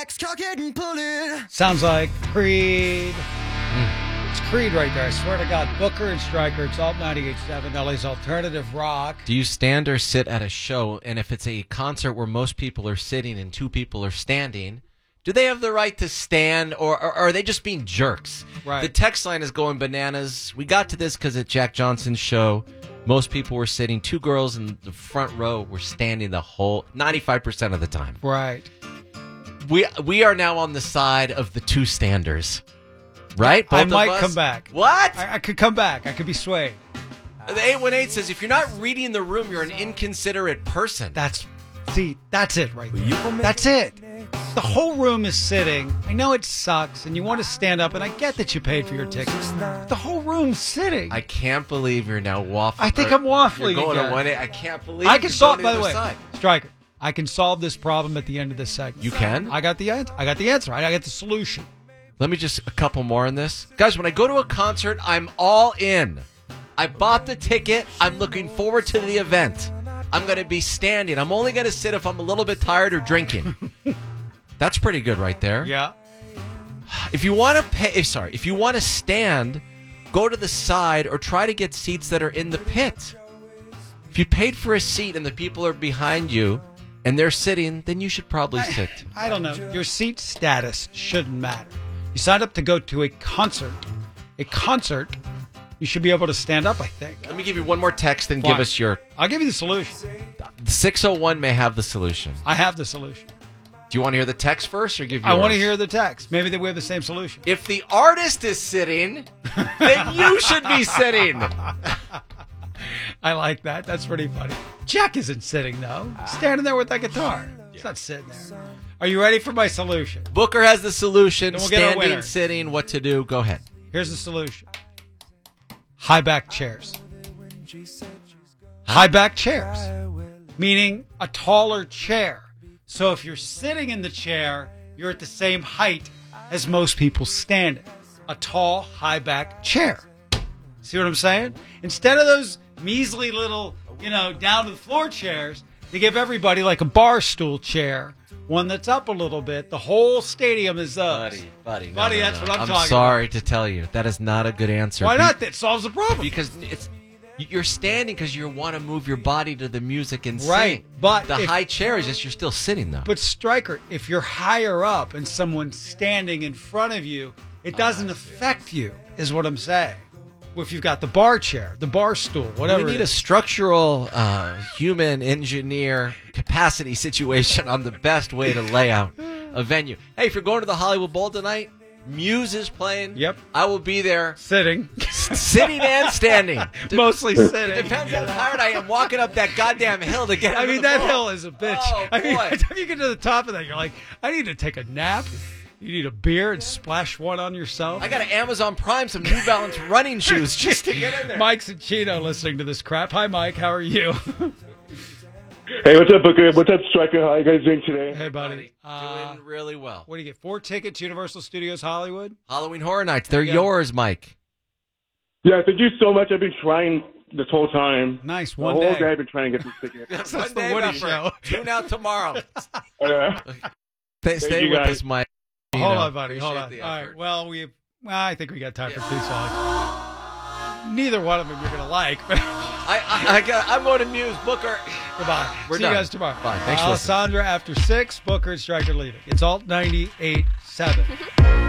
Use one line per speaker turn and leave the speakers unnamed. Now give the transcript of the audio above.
wax, cock it and pull it.
Sounds like Creed. It's Creed right there. I swear to God. Booker and Stryker. It's Alt 98.7, LA's alternative rock.
Do you stand or sit at a show, and if it's a concert where most people are sitting and two people are standing, do they have the right to stand, or are they just being jerks?
Right.
The text line is going bananas. We got to this because at Jack Johnson's show, most people were sitting. Two girls in the front row were standing the whole 95% of the time.
Right.
We are now on the side of the two standers, right? Both
I
of
might
us?
come back.
What?
I could come back. I could be swayed.
The 818 says if you're not reading the room, you're an inconsiderate person.
That's it right there. That's it. The whole room is sitting. I know it sucks, and you want to stand up, and I get that you paid for your tickets. But the whole room's sitting.
I can't believe you're now waffling.
I think I'm waffling
You're going
again.
to 1A. I can't believe
I can
you're
solve.
going
By
to
the way,
side.
Stryker, I can solve this problem at the end of this segment.
You can?
I got the answer. I got the solution.
Let me just a couple more on this. Guys, when I go to a concert, I'm all in. I bought the ticket. I'm looking forward to the event. I'm going to be standing. I'm only going to sit if I'm a little bit tired or drinking. That's pretty good right there.
Yeah.
If you want to stand, go to the side or try to get seats that are in the pit. If you paid for a seat and the people are behind you and they're sitting, then you should probably sit.
I don't know. Your seat status shouldn't matter. You signed up to go to a concert. You should be able to stand up, I think.
Let me give you one more text and
Fine.
give us your...
I'll give you the solution.
601 may have the solution.
I have the solution.
Do you want to hear the text first or give yours?
I want to hear the text. Maybe we have the same solution.
If the artist is sitting, then you should be sitting.
I like that. That's pretty funny. Jack isn't sitting, though. Standing there with that guitar. He's not sitting there. Are you ready for my solution?
Booker has the solution.
Then we'll get our
Standing,
winner.
sitting, what to do. Go ahead.
Here's the solution. High back chairs. High back chairs. Meaning a taller chair. So if you're sitting in the chair, you're at the same height as most people standing. A tall, high back chair. See what I'm saying? Instead of those measly little, down to the floor chairs, they give everybody like a bar stool chair. One that's up a little bit. The whole stadium is those.
Buddy,
That's what I'm talking about.
I'm sorry to tell you. That is not a good answer.
Why not? That solves the problem.
Because you're standing because you want to move your body to the music and sing.
Right, but
the high chair is just you're still sitting, though.
But Stryker, if you're higher up and someone's standing in front of you, it doesn't affect you, is what I'm saying. If you've got the bar chair, the bar stool, whatever.
We need a structural human engineer capacity situation on the best way to lay out a venue. Hey, if you're going to the Hollywood Bowl tonight, Muse is playing.
Yep.
I will be there.
Sitting.
Sitting and standing.
Mostly sitting.
Depends how tired I am walking up that goddamn hill to get
I mean, that hill is a bitch.
Oh,
I mean,
boy.
by the time you get to the top of that, you're like, I need to take a nap. You need a beer and splash one on yourself.
I got an Amazon Prime, some New Balance running shoes just to get in there.
Mike's in Chino listening to this crap. Hi, Mike. How are you?
Hey, what's up, Booker? What's up, Stryker? How are you guys doing today?
Hey, buddy.
Doing really well.
What do you get? 4 tickets, Universal Studios Hollywood?
Halloween Horror Nights. They're
Yeah.
yours, Mike.
Yeah, thank you so much. I've been trying this whole time.
Nice.
The
One
whole
day.
day I've been trying to get this ticket.
That's
the Woody Show.
Tune out tomorrow.
Yeah.
Stay
you,
with
guys.
us, Mike.
Hold on, buddy. Hold on.
Appreciate
All
the
right.
effort.
Well, I think we got time for 2 songs. Neither one of them you're going to like. But
I'm going to Muse. Booker.
goodbye.
We're
See
done.
you guys tomorrow.
Bye. Thanks for listening.
Alessandra after 6. Booker and Stryker leaving. It's Alt 98.7.